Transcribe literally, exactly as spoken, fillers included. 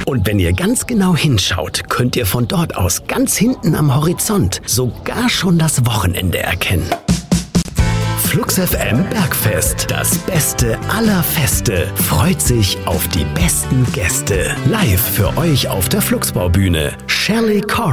Und wenn ihr ganz genau hinschaut, könnt ihr von dort aus ganz hinten am Horizont sogar schon das Wochenende erkennen. Flux F M Bergfest, das Beste aller Feste, freut sich auf die besten Gäste. Live für euch auf der Fluxbaubühne, Shelley Corr.